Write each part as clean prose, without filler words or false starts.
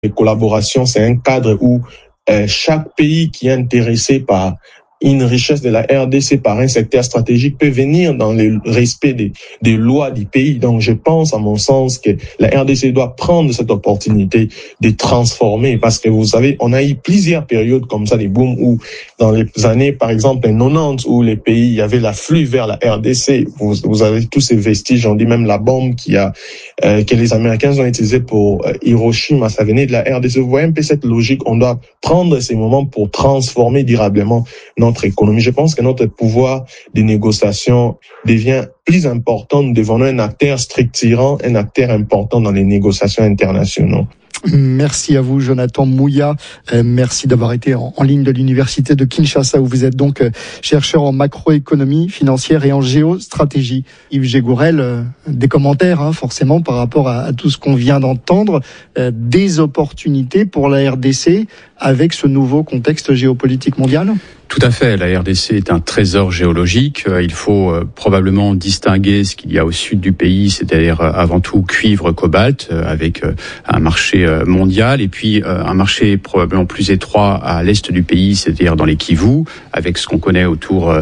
collaboration, c'est un cadre où chaque pays qui est intéressé par une richesse de la RDC par un secteur stratégique peut venir dans le respect des lois du pays. Donc, je pense, à mon sens, que la RDC doit prendre cette opportunité de transformer, parce que vous savez, on a eu plusieurs périodes comme ça, des booms, où dans les années, par exemple, les 90, où les pays, il y avait l'afflux vers la RDC. Vous avez tous ces vestiges, on dit même la bombe que les Américains ont utilisée pour Hiroshima, ça venait de la RDC. Vous voyez un peu cette logique, on doit prendre ces moments pour transformer durablement notre économie. Je pense que notre pouvoir de négociation devient plus important. Nous devenons un acteur structurant, un acteur important dans les négociations internationales. Merci à vous, Jonathan Mouya. Merci d'avoir été en ligne de l'université de Kinshasa, où vous êtes donc chercheur en macroéconomie financière et en géostratégie. Yves Gégourel, des commentaires, forcément, par rapport à tout ce qu'on vient d'entendre, des opportunités pour la RDC avec ce nouveau contexte géopolitique mondial ? Tout à fait. La RDC est un trésor géologique. Il faut probablement distinguer ce qu'il y a au sud du pays, c'est-à-dire avant tout cuivre, cobalt, avec un marché mondial, et puis un marché probablement plus étroit à l'est du pays, c'est-à-dire dans les Kivu, avec ce qu'on connaît autour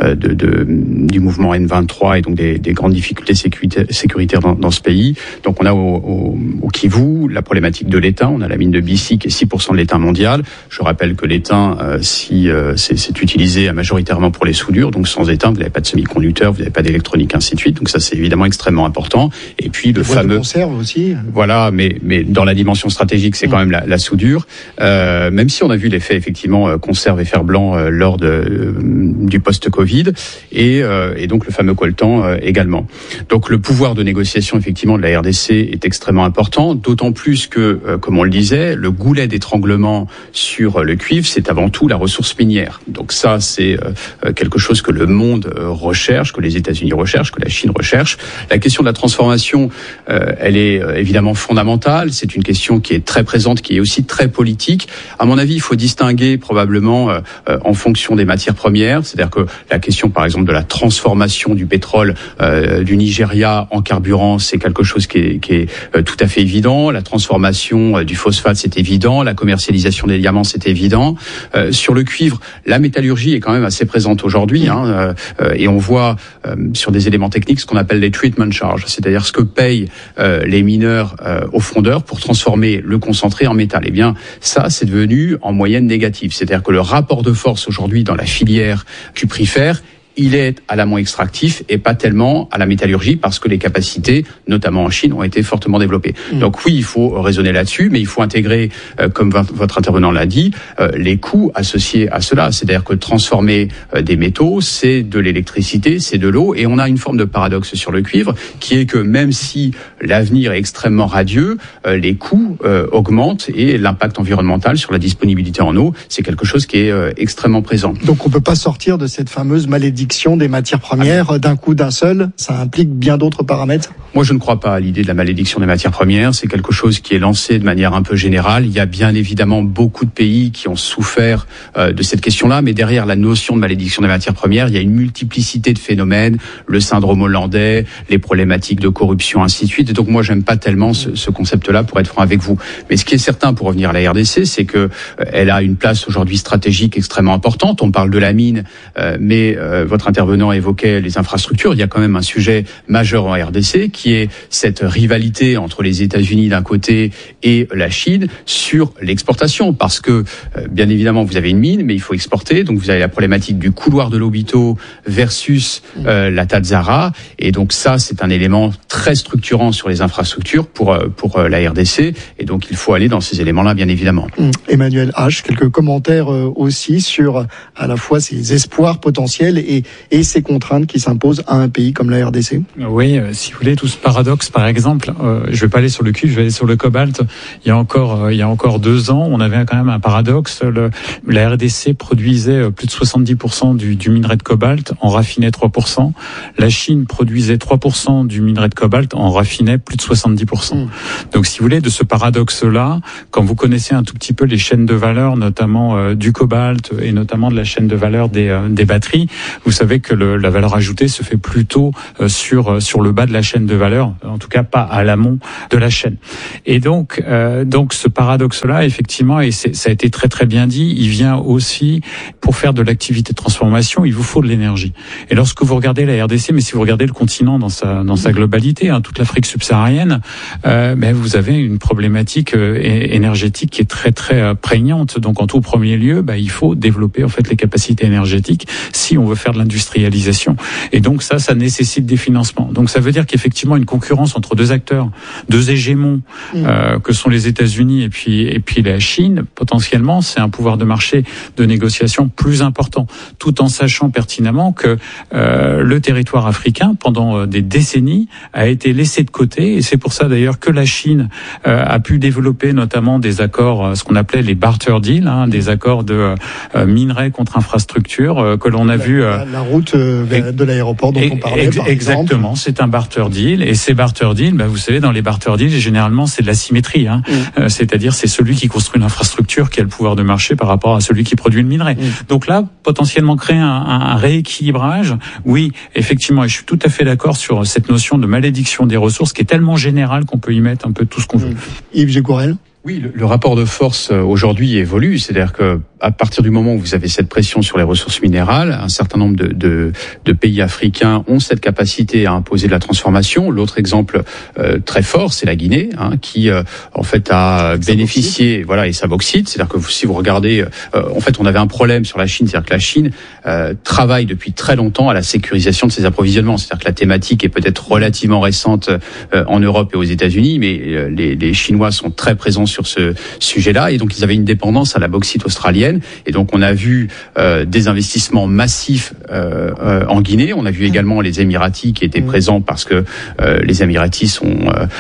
du mouvement N23 et donc des grandes difficultés sécuritaires dans ce pays. Donc on a au Kivu la problématique de l'étain. On a la mine de Bissi qui est 6% de l'étain mondial. Je rappelle que l'étain, c'est utilisé majoritairement pour les soudures, donc sans étain, vous n'avez pas de semi-conducteurs, vous n'avez pas d'électronique, ainsi de suite. Donc ça, c'est évidemment extrêmement important. Et puis le fameux de conserve aussi. Voilà, mais dans la dimension stratégique, c'est quand même la soudure. Même si on a vu l'effet effectivement conserve et fer blanc lors du post-Covid, et donc le fameux coltan également. Donc le pouvoir de négociation effectivement de la RDC est extrêmement important, d'autant plus que, comme on le disait, le goulet d'étranglement sur le cuivre, c'est avant tout la ressource minière. Donc ça, c'est quelque chose que le monde recherche, que les États-Unis recherchent, que la Chine recherche. La question de la transformation, elle est évidemment fondamentale. C'est une question qui est très présente, qui est aussi très politique. À mon avis, il faut distinguer probablement en fonction des matières premières. C'est-à-dire que la question, par exemple, de la transformation du pétrole du Nigeria en carburant, c'est quelque chose qui est tout à fait évident. La transformation du phosphate, c'est évident. La commercialisation des diamants, c'est évident. Sur le cuivre, la métallurgie est quand même assez présente aujourd'hui, et on voit sur des éléments techniques ce qu'on appelle les treatment charges, c'est-à-dire ce que payent les mineurs aux fondeurs pour transformer le concentré en métal. Eh bien, ça, c'est devenu en moyenne négatif. C'est-à-dire que le rapport de force aujourd'hui dans la filière cuprifère, il est à l'amont extractif et pas tellement à la métallurgie, parce que les capacités, notamment en Chine, ont été fortement développées. Donc oui, il faut raisonner là-dessus, mais il faut intégrer, comme votre intervenant l'a dit, les coûts associés à cela. C'est-à-dire que transformer des métaux, c'est de l'électricité, c'est de l'eau, et on a une forme de paradoxe sur le cuivre, qui est que même si l'avenir est extrêmement radieux, les coûts augmentent, et l'impact environnemental sur la disponibilité en eau, c'est quelque chose qui est extrêmement présent. Donc on peut pas sortir de cette fameuse malédiction des matières premières d'un coup, d'un seul. Ça implique bien d'autres paramètres. Moi, je ne crois pas à l'idée de la malédiction des matières premières. C'est quelque chose qui est lancé de manière un peu générale. Il y a bien évidemment beaucoup de pays qui ont souffert de cette question-là, mais derrière la notion de malédiction des matières premières, il y a une multiplicité de phénomènes, le syndrome hollandais, les problématiques de corruption, ainsi de suite. Et donc moi, j'aime pas tellement ce concept-là, pour être franc avec vous. Mais ce qui est certain, pour revenir à la RDC, c'est que elle a une place aujourd'hui stratégique extrêmement importante. On parle de la mine, mais votre intervenant évoquait les infrastructures. Il y a quand même un sujet majeur en RDC, qui est cette rivalité entre les États-Unis d'un côté et la Chine sur l'exportation. Parce que, bien évidemment, vous avez une mine, mais il faut exporter. Donc vous avez la problématique du couloir de Lobito versus la Tazara. Et donc ça, c'est un élément très structurant sur les infrastructures pour la RDC. Et donc il faut aller dans ces éléments-là, bien évidemment. Emmanuel H, quelques commentaires aussi sur à la fois ces espoirs potentiels et ces contraintes qui s'imposent à un pays comme la RDC. Oui, si vous voulez, tout ce paradoxe, par exemple, je vais pas aller sur le cuivre, je vais aller sur le cobalt. Il y a encore 2 ans, on avait quand même un paradoxe. La RDC produisait plus de 70% du minerai de cobalt, en raffinait 3%. La Chine produisait 3% du minerai de cobalt, en raffinait plus de 70%. Donc, si vous voulez, de ce paradoxe-là, quand vous connaissez un tout petit peu les chaînes de valeur, notamment du cobalt et notamment de la chaîne de valeur des batteries, vous savez que la valeur ajoutée se fait plutôt sur le bas de la chaîne de valeur, en tout cas pas à l'amont de la chaîne. Et donc ce paradoxe-là, effectivement, et ça a été très très bien dit, il vient aussi pour faire de l'activité de transformation, il vous faut de l'énergie. Et lorsque vous regardez la RDC, mais si vous regardez le continent dans sa globalité, toute l'Afrique subsaharienne, vous avez une problématique énergétique qui est très très prégnante. Donc en tout premier lieu, il faut développer en fait les capacités énergétiques si on veut faire de l'industrialisation. Et donc ça nécessite des financements. Donc ça veut dire qu'effectivement une concurrence entre deux acteurs, deux hégémons que sont les États-Unis et puis la Chine, potentiellement, c'est un pouvoir de marché de négociation plus important, tout en sachant pertinemment que le territoire africain, pendant des décennies, a été laissé de côté. Et c'est pour ça d'ailleurs que la Chine a pu développer notamment des accords, ce qu'on appelait les barter deals, des accords de minerais contre infrastructure que l'on a vu. La route de l'aéroport dont on parlait, par exactement, exemple. C'est un barter deal. Et ces barter deals, vous savez, dans les barter deals, généralement, c'est de la symétrie. C'est-à-dire, c'est celui qui construit l'infrastructure qui a le pouvoir de marché par rapport à celui qui produit le minerai. Donc là, potentiellement créer un rééquilibrage, oui, effectivement, et je suis tout à fait d'accord sur cette notion de malédiction des ressources qui est tellement générale qu'on peut y mettre un peu tout ce qu'on veut. Yves Gégourel. Oui, le rapport de force aujourd'hui évolue, c'est-à-dire que à partir du moment où vous avez cette pression sur les ressources minérales, un certain nombre de pays africains ont cette capacité à imposer de la transformation. L'autre exemple très fort, c'est la Guinée, qui en fait a bénéficié, et sa bauxite. C'est-à-dire que si vous regardez, en fait, on avait un problème sur la Chine, c'est-à-dire que la Chine travaille depuis très longtemps à la sécurisation de ses approvisionnements. C'est-à-dire que la thématique est peut-être relativement récente en Europe et aux États-Unis, mais les Chinois sont très présents sur ce sujet-là, et donc ils avaient une dépendance à la bauxite australienne. Et donc on a vu des investissements massifs en Guinée. On a vu également les Émiratis qui étaient présents parce que les Émiratis sont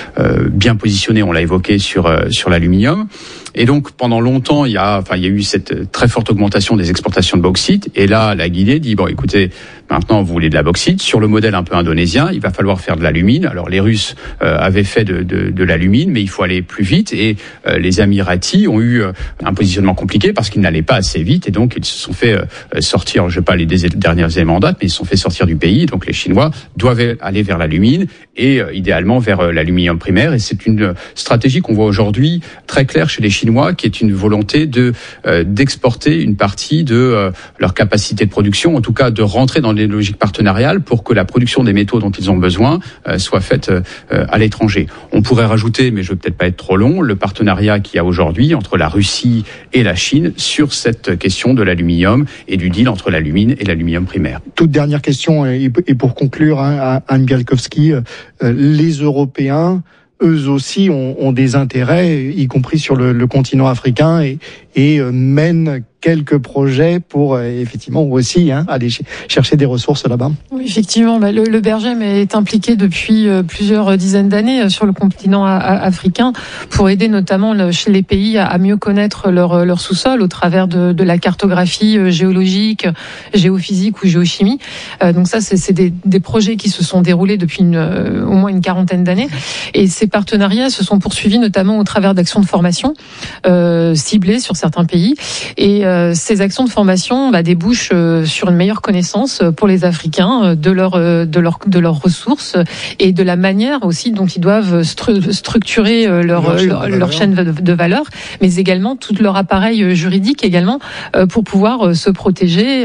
bien positionnés, on l'a évoqué, sur l'aluminium. Et donc pendant longtemps, il y a eu cette très forte augmentation des exportations de bauxite. Et là, la Guinée dit écoutez, maintenant vous voulez de la bauxite sur le modèle un peu indonésien, il va falloir faire de l'alumine. Alors les Russes avaient fait de l'alumine, mais il faut aller plus vite. Et les Émiratis ont eu un positionnement compliqué parce qu'ils n'allaient pas assez vite, et donc ils se sont fait sortir. Je ne vais pas les derniers éléments en date, mais ils se sont fait sortir du pays. Donc les Chinois doivent aller vers l'alumine et idéalement vers l'aluminium primaire. Et c'est une stratégie qu'on voit aujourd'hui très claire chez les Chinois, qui est une volonté d'exporter une partie de leur capacité de production, en tout cas de rentrer dans des logiques partenariales pour que la production des métaux dont ils ont besoin soit faite à l'étranger. On pourrait rajouter, mais je ne veux peut-être pas être trop long, le partenariat qu'il y a aujourd'hui entre la Russie et la Chine sur cette question de l'aluminium et du deal entre l'alumine et l'aluminium primaire. Toute dernière question, et pour conclure, Anne Bialkowski, les Européens, eux aussi, ont des intérêts, y compris sur le continent africain, et mènent quelques projets pour effectivement aussi aller chercher des ressources là-bas. Oui, effectivement, le Bergem est impliqué depuis plusieurs dizaines d'années sur le continent africain pour aider notamment chez les pays à mieux connaître leur sous-sol au travers de la cartographie géologique, géophysique ou géochimie. Donc ça, c'est des projets qui se sont déroulés depuis au moins une quarantaine d'années, et ces partenariats se sont poursuivis notamment au travers d'actions de formation ciblées sur certains pays, et ces actions de formation débouchent sur une meilleure connaissance pour les Africains de leurs ressources et de la manière aussi dont ils doivent structurer leur chaîne de valeur, mais également tout leur appareil juridique également pour pouvoir se protéger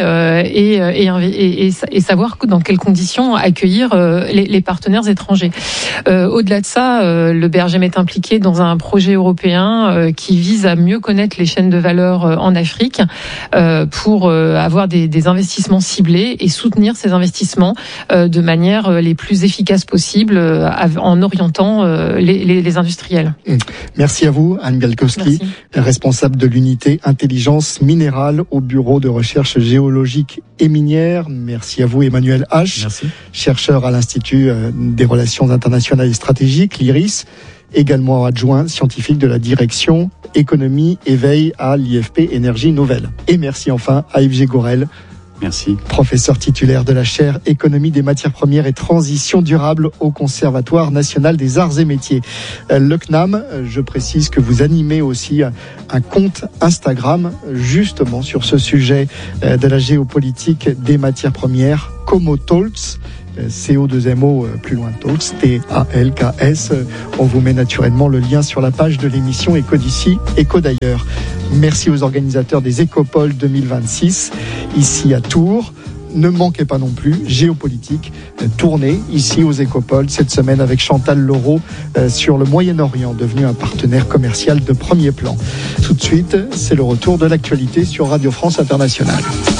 et savoir dans quelles conditions accueillir les partenaires étrangers. Au-delà de ça, le Bergem est impliqué dans un projet européen qui vise à mieux connaître les chaînes de valeur en Afrique pour avoir des investissements ciblés et soutenir ces investissements de manière les plus efficaces possible en orientant les industriels. Merci à vous, Anne Bialkowski, responsable de l'unité intelligence minérale au Bureau de recherche géologique et minière. Merci à vous, Emmanuel H., chercheur à l'Institut des relations internationales et stratégiques, l'IRIS, également adjoint scientifique de la direction économie et veille à l'IFP Énergie Nouvelle. Et merci enfin à Yves Gégourel, Merci. Professeur titulaire de la chaire Économie des matières premières et transition durable au Conservatoire national des arts et métiers. Le CNAM, je précise que vous animez aussi un compte Instagram justement sur ce sujet de la géopolitique des matières premières, Como Talks. CO2MO plus loin Talks, TALKS. On vous met naturellement le lien sur la page de l'émission Éco d'ici, Éco d'ailleurs. Merci aux organisateurs des Écopoles 2026 ici à Tours. Ne manquez pas non plus Géopolitique, tournée ici aux Écopoles cette semaine avec Chantal Leroux sur le Moyen-Orient, devenu un partenaire commercial de premier plan. Tout de suite, c'est le retour de l'actualité sur Radio France Internationale.